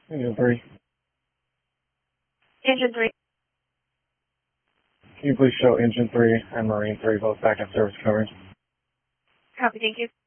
Engine 3. Engine 3. Can you please show Engine 3 and Marine 3 both back in service coverage? Copy, thank you.